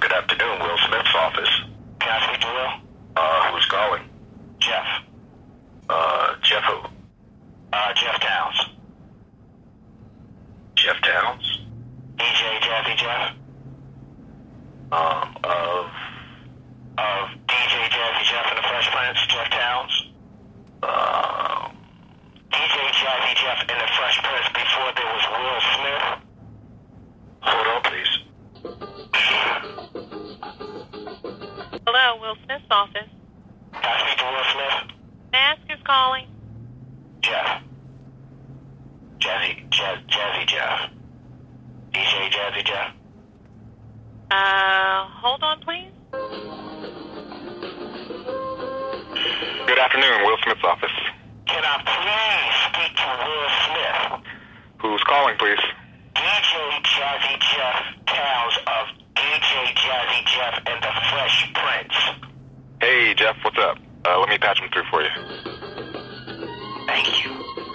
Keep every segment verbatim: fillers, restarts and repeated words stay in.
Good afternoon, Will Smith's office. Can I speak to Will? Uh, who's calling? Jeff. Uh, Jeff who? Uh, Jeff Towns. Jeff Towns? D J Jazzy Jeff? Um, of... Of D J Jazzy Jeff and the Fresh Prince, Jeff Towns? Um... D J Jazzy Jeff and the Fresh Prince before there was Will Smith? Hold on, please. Hello, Will Smith's office. Can I speak to Will Smith? May I ask who's calling? Jeff. Jazzy, Jazz, Jazzy Jeff. D J Jazzy Jeff. Uh, hold on, please. Good afternoon, Will Smith's office. Can I please speak to Will Smith? Who's calling, please? D J Jazzy Jeff Towns of D J Jazzy Jeff and the Fresh Prince. Hey, Jeff, what's up? Uh, let me patch him through for you. Thank you.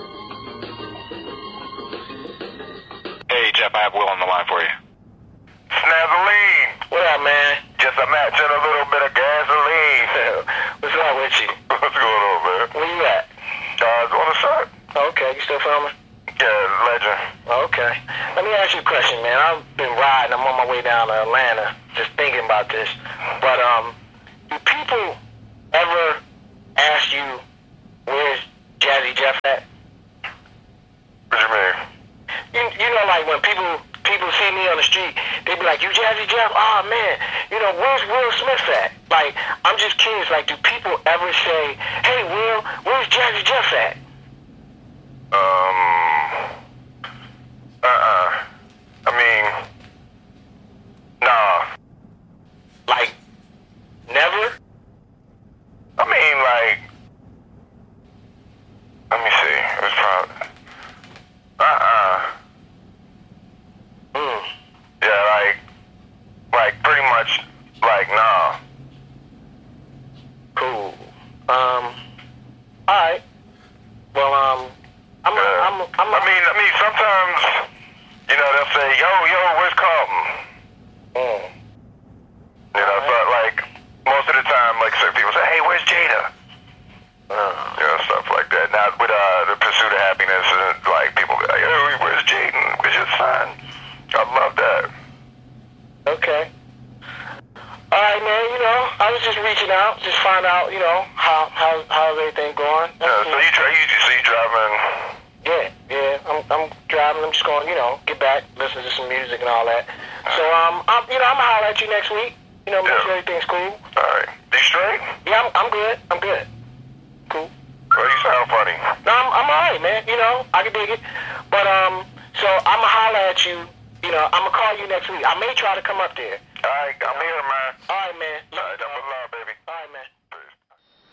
Hey, Jeff, I have Will on the line for you. Snazzling! What up, man? Just a match and a little bit of gasoline. What's up with you? What's going on, man? Where you at? Uh, on the side. Okay, you still filming? Yeah, legend. Okay. Let me ask you a question, man. I've been riding. I'm on my way down to Atlanta, just thinking about this. But um, do people ever ask you where's Jazzy Jeff at? What you mean? You you know, like when people people see me on the street, they be like, "You Jazzy Jeff? Oh man, you know where's Will Smith at?" Like, I'm just curious. Like, do people ever say, "Hey, Will, where's Jazzy Jeff at?" Um, uh-uh. I mean, nah. Like, never? I mean, like, let me see. It was probably, uh-uh. Mm. Yeah, like, like, pretty much, like, nah. Cool. Um. All right. Well, um. I'm. A, Yeah. I'm. A, I'm. A, I mean, I mean, sometimes, you know, they'll say, yo, yo, where's Carlton? Mm. You know, Alright. but, like, most of the time, like, certain people say, hey, where's Jada? Uh, You know, stuff like that. Now, with uh, the pursuit of happiness, and, like, people be like, hey, where's Jaden? Where's your son? I love that. okay. All right, man. You know, I was just reaching out, just find out, you know, how how how's everything going. Yeah, so you try, you, so you driving, Yeah, yeah. I'm I'm driving. I'm just going, you know, get back, listen to some music and all that. So um, I'm, you know, I'm gonna holler at you next week. You know, make Yeah. sure everything's cool. all right. You straight? Yeah, I'm I'm good. I'm good. Cool. Well, you sound funny. No, I'm I'm all right, man. You know, I can dig it. But um, so I'm gonna holler at you. You know, I'm gonna call you next week. I may try to come up there. All right, I'm here, man. All right, man. All right, I'm